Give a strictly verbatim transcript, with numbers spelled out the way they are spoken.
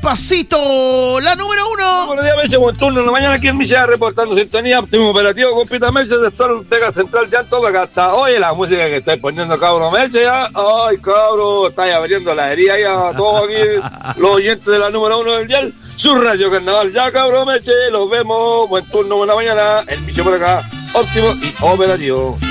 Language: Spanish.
despacito, la número uno. Buenos días, Meche, buen turno en la mañana aquí en Milla, reportando sintonía, óptimo operativo, compita Meche, sector Vega Central de Antofagasta. Oye, la música que estáis poniendo, cabro Meche, ya, ay, cabro, estáis abriendo la herida ya, todos aquí, los oyentes de la número uno del dial, su radio carnaval, ya, cabro Meche, los vemos, buen turno, buena mañana, el Miche por acá, óptimo y operativo.